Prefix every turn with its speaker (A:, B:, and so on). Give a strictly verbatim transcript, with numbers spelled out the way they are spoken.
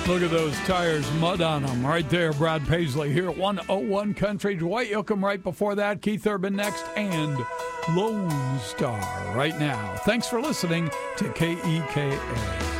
A: Look at those tires, mud on them. Right there, Brad Paisley here at one oh one Country. Dwight Yoakam right before that. Keith Urban next. And Lone Star right now. Thanks for listening to K E K A.